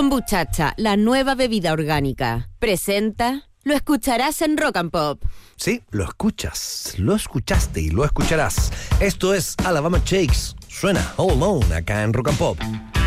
Kombuchacha, la nueva bebida orgánica. Presenta... Lo escucharás en Rock and Pop. Sí, lo escuchas, lo escuchaste y lo escucharás. Esto es Alabama Shakes. Suena Hold On acá en Rock and Pop.